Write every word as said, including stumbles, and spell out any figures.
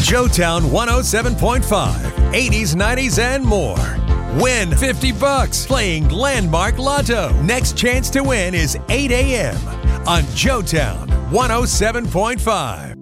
Joetown one oh seven point five, eighties, nineties, and more. Win fifty bucks playing Landmark Lotto. Next chance to win is eight a.m. on Joetown one oh seven point five.